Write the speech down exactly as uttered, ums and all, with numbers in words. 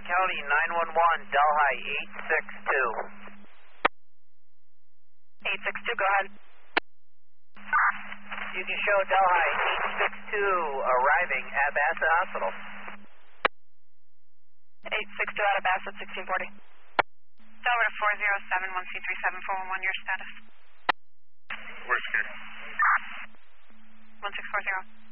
County nine one one, Delhi eight six two. eight six two, go ahead. You can show Delhi eight six two arriving at Bassett Hospital. eight six two out of Bassett, sixteen forty. Delaware four zero seven one C three seven four one one, your status. Where's here? one six four zero.